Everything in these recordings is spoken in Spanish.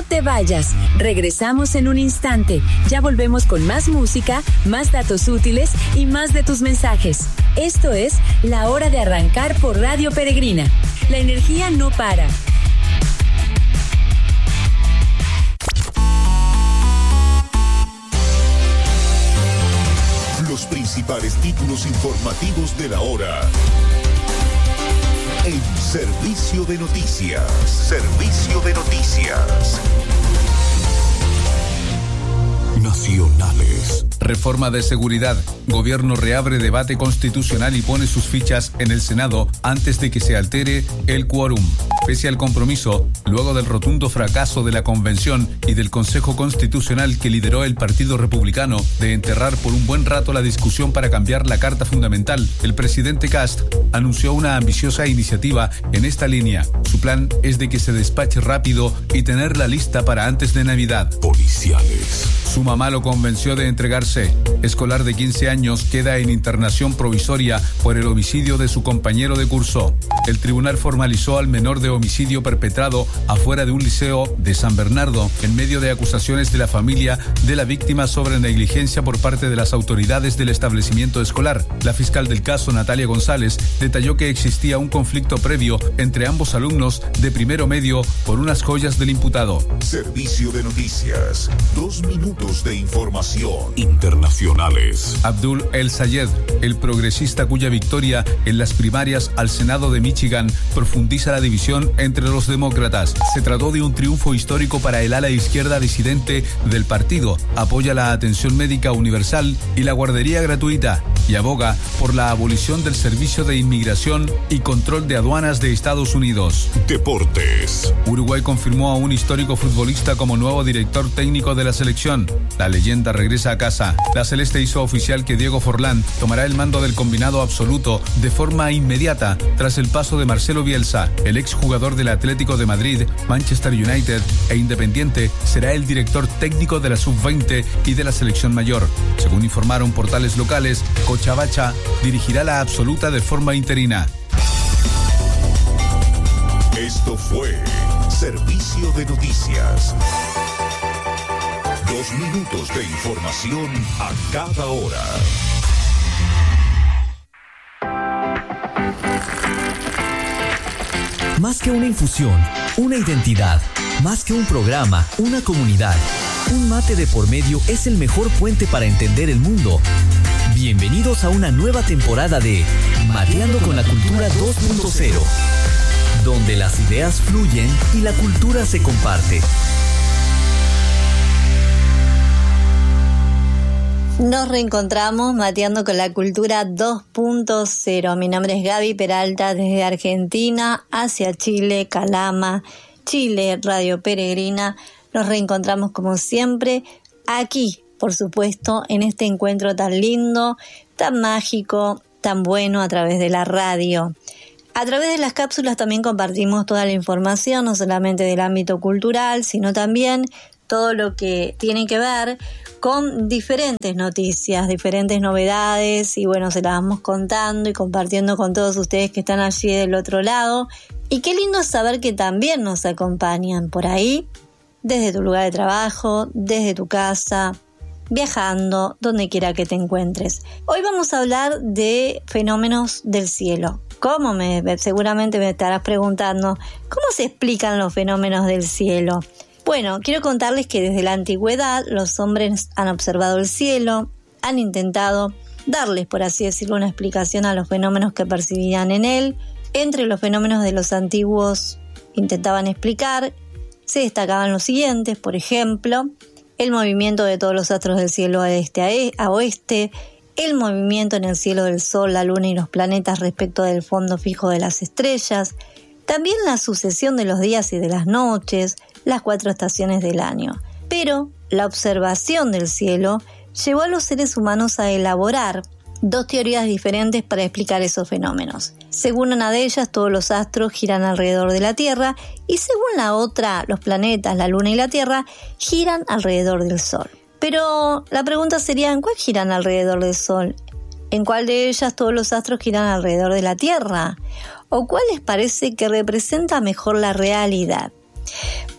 No te vayas, regresamos en un instante. Ya volvemos con más música, más datos útiles y más de tus mensajes. Esto es La Hora de Arrancar por Radio Peregrina. La energía no para. Los principales títulos informativos de la hora. En Servicio de Noticias. Servicio de Noticias. Nacionales. Reforma de seguridad. Gobierno reabre debate constitucional y pone sus fichas en el Senado antes de que se altere el quórum. Pese al compromiso, luego del rotundo fracaso de la Convención y del Consejo Constitucional que lideró el Partido Republicano de enterrar por un buen rato la discusión para cambiar la Carta Fundamental, el presidente Kast anunció una ambiciosa iniciativa en esta línea. Su plan es de que se despache rápido y tenerla lista para antes de Navidad. Policiales. Su mamá lo convenció de entregarse. Escolar de 15 años queda en internación provisoria por el homicidio de su compañero de curso. El tribunal formalizó al menor de homicidio perpetrado afuera de un liceo de San Bernardo en medio de acusaciones de la familia de la víctima sobre negligencia por parte de las autoridades del establecimiento escolar. La fiscal del caso, Natalia González, detalló que existía un conflicto previo entre ambos alumnos de primero medio por unas joyas del imputado. Servicio de Noticias. 2 minutos de información. Internacionales. Abdul El Sayed, el progresista cuya victoria en las primarias al Senado de Michigan profundiza la división entre los demócratas. Se trató de un triunfo histórico para el ala izquierda disidente del partido. Apoya la atención médica universal y la guardería gratuita y aboga por la abolición del Servicio de Inmigración y Control de Aduanas de Estados Unidos. Deportes. Uruguay confirmó a un histórico futbolista como nuevo director técnico de la selección. La leyenda regresa a casa. La Celeste hizo oficial que Diego Forlán tomará el mando del combinado absoluto de forma inmediata tras el paso de Marcelo Bielsa. El exjugador del Atlético de Madrid, Manchester United e Independiente será el director técnico de la Sub-20 y de la selección mayor. Según informaron portales locales, Cochabamba dirigirá la absoluta de forma interina. Esto fue Servicio de Noticias. 2 minutos de información a cada hora. Más que una infusión, una identidad. Más que un programa, una comunidad. Un mate de por medio es el mejor puente para entender el mundo. Bienvenidos a una nueva temporada de Mateando con la Cultura 2.0, donde las ideas fluyen y la cultura se comparte. Nos reencontramos mateando con la cultura 2.0. Mi nombre es Gaby Peralta, desde Argentina hacia Chile, Calama, Chile, Radio Peregrina. Nos reencontramos como siempre aquí, por supuesto, en este encuentro tan lindo, tan mágico, tan bueno a través de la radio. A través de las cápsulas también compartimos toda la información, no solamente del ámbito cultural, sino también todo lo que tiene que ver con diferentes noticias, diferentes novedades, y bueno, se las vamos contando y compartiendo con todos ustedes que están allí del otro lado. Y qué lindo es saber que también nos acompañan por ahí, desde tu lugar de trabajo, desde tu casa, viajando, donde quiera que te encuentres. Hoy vamos a hablar de fenómenos del cielo. ¿Cómo? Seguramente me estarás preguntando, ¿cómo se explican los fenómenos del cielo? Bueno, quiero contarles que desde la antigüedad los hombres han observado el cielo, han intentado darles, por así decirlo, una explicación a los fenómenos que percibían en él. Entre los fenómenos de los antiguos intentaban explicar, se destacaban los siguientes, por ejemplo, el movimiento de todos los astros del cielo de este a oeste, el movimiento en el cielo del Sol, la Luna y los planetas respecto del fondo fijo de las estrellas, también la sucesión de los días y de las noches, las 4 estaciones del año. Pero la observación del cielo llevó a los seres humanos a elaborar 2 teorías diferentes para explicar esos fenómenos. Según una de ellas, todos los astros giran alrededor de la Tierra, y según la otra, los planetas, la Luna y la Tierra giran alrededor del Sol. Pero la pregunta sería, ¿en cuál giran alrededor del Sol? ¿En cuál de ellas todos los astros giran alrededor de la Tierra? ¿O cuál les parece que representa mejor la realidad?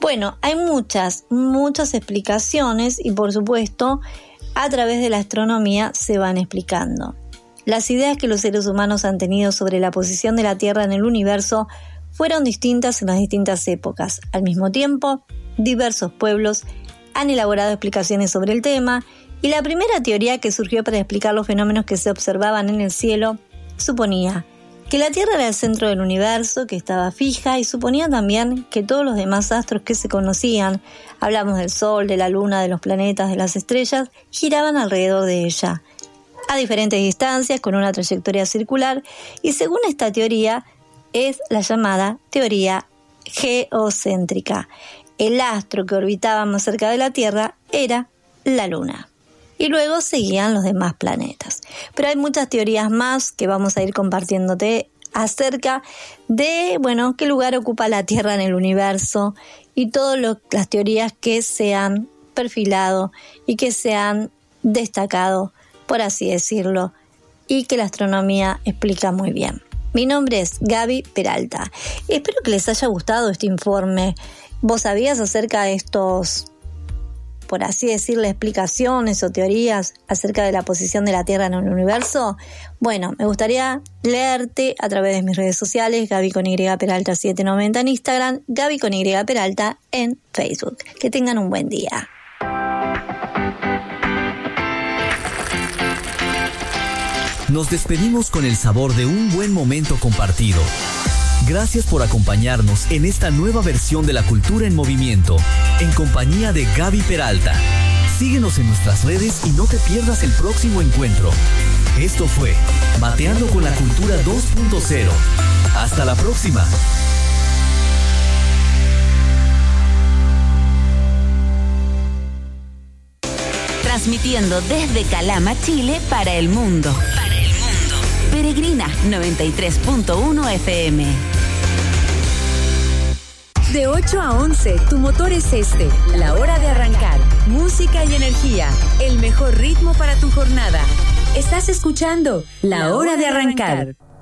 Bueno, hay muchas explicaciones y por supuesto a través de la astronomía se van explicando. Las ideas que los seres humanos han tenido sobre la posición de la Tierra en el universo fueron distintas en las distintas épocas. Al mismo tiempo, diversos pueblos han elaborado explicaciones sobre el tema y la primera teoría que surgió para explicar los fenómenos que se observaban en el cielo suponía que la Tierra era el centro del universo, que estaba fija, y suponía también que todos los demás astros que se conocían, hablamos del Sol, de la Luna, de los planetas, de las estrellas, giraban alrededor de ella, a diferentes distancias, con una trayectoria circular, y según esta teoría, es la llamada teoría geocéntrica. El astro que orbitaba más cerca de la Tierra era la Luna. Y luego seguían los demás planetas. Pero hay muchas teorías más que vamos a ir compartiéndote acerca de, qué lugar ocupa la Tierra en el universo y todas las teorías que se han perfilado y que se han destacado, por así decirlo, y que la astronomía explica muy bien. Mi nombre es Gaby Peralta. Espero que les haya gustado este informe. ¿Vos sabías acerca de estos, por así decirle, explicaciones o teorías acerca de la posición de la Tierra en el universo? Bueno, me gustaría leerte a través de mis redes sociales, Gaby con Y Peralta 790 en Instagram, Gaby con Y Peralta en Facebook. Que tengan un buen día. Nos despedimos con el sabor de un buen momento compartido. Gracias por acompañarnos en esta nueva versión de La Cultura en Movimiento, en compañía de Gaby Peralta. Síguenos en nuestras redes y no te pierdas el próximo encuentro. Esto fue Mateando con la Cultura 2.0. Hasta la próxima. Transmitiendo desde Calama, Chile, para el mundo. Peregrina 93.1 FM. De 8 a 11, tu motor es este. La hora de arrancar. Música y energía. El mejor ritmo para tu jornada. Estás escuchando La Hora de Arrancar.